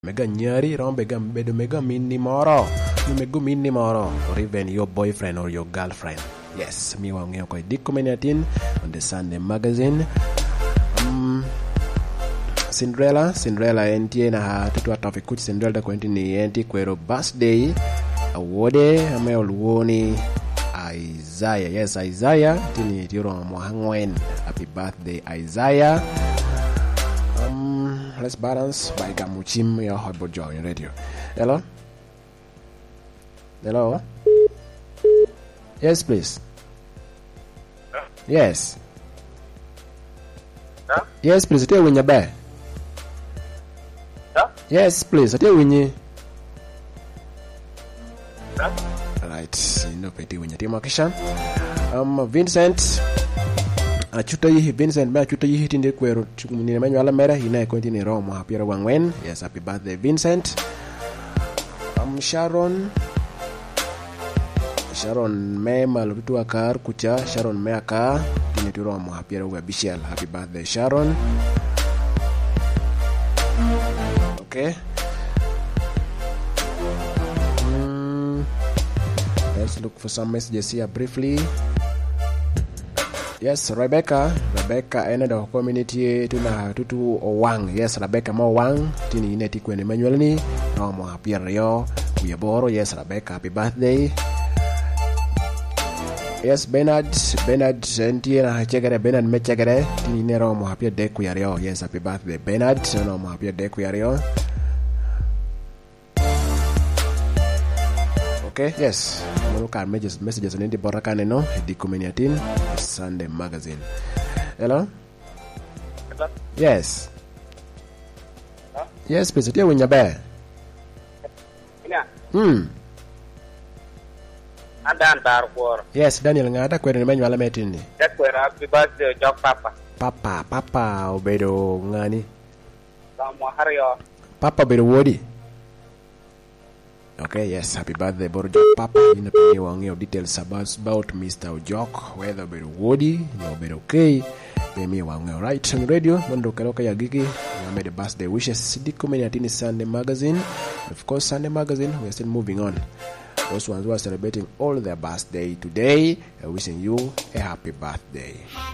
Mega nyari rombe bedo mega mini moro. Mega mini moro. Or even your boyfriend or your girlfriend. Yes, mi wangeo ko Diko Meniatin on the Sunday magazine. Cinderella entie na tutu topic kuchi Cinderella kwenti ni enti kwero birthday awode ame oluoni Isaiah. Yes, Isaiah tini tiro mohangwen. Happy birthday Isaiah. Let's balance by Gamuchim, your hot joy radio. Hello? Hello? Yes, please. Huh? Yes. Huh? Yes, please. Tell when you're back. Huh? Yes, please. Tell when you. Huh? Right. No pity when you're Kishan. Vincent. Achuta yihi Vincent ba achuta yihi tinde kwero ni Emmanuel Mera hina kwenti ni Roma hapira wangwen. Yes, happy birthday Vincent. Sharon Mema lutu akar kucha Sharon Meaka tinde tu Roma hapira wa Bishel. Happy birthday Sharon. Okay. Let's look for some messages here briefly. Yes, Rebecca enada community tuna tutu Owang. Yes, Rebecca mo Wang tini ineti kwene Emmanuel ni no mo happy rio uyaboro. Yes, Rebecca happy birthday. Yes, Bernard entie na chegere Bernard mechegere tini nero mo happy day kuyario. Yes, happy birthday Bernard no mo happy day kuyario. Okay, yes. Look at messages in the Borakane no Diko Meniatin Sunday magazine. Hello? Hello? Yes. Huh? Yes, please. Tell when you're back. Yeah. Adan Darwar. Yes, Daniel ngada kwere Emmanuel Metin ni. That were happy birthday Jock Papa obedo ngani? Samo Hario. Papa obedo Wodi. Okay, yes, happy birthday Borjo Papa. Ina pia wangeo details about Mr. Ojok, whether be Woody, no be okay. Pemi wangeo right on radio, mondo kaloka ya gigi. We made the birthday wishes. Diko Meniatin Sunday magazine. Of course, Sunday magazine, we are still moving on. Those ones who are celebrating all their birthday today, wishing you a happy birthday.